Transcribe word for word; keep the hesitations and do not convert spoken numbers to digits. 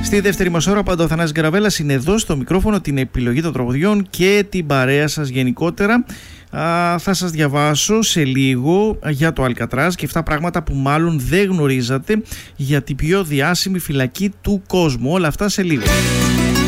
Στη δεύτερη μας ώρα, πάντα ο Θανάσης Γκαραβέλας είναι εδώ στο μικρόφωνο, την επιλογή των τραγουδιών και την παρέα σας γενικότερα. Α, θα σας διαβάσω σε λίγο για το Αλκατράζ και αυτά πράγματα που μάλλον δεν γνωρίζατε για την πιο διάσημη φυλακή του κόσμου. Όλα αυτά σε λίγο.